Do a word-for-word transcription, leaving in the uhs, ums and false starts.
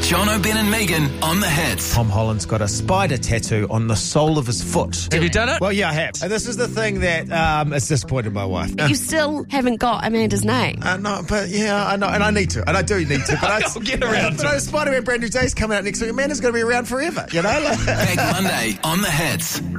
John O'Ben and Megan on the hits. Tom Holland's got a spider tattoo on the sole of his foot. Have you done it? Well, yeah, I have. And this is the thing that um, has disappointed my wife. You still haven't got Amanda's name. Uh, no, but yeah, I know, and I need to, and I do need to. But I, I'll get around but to I, it. Spider-Man Brand New Day's coming out next week. Amanda's going to be around forever, you know? Back Monday on the hits.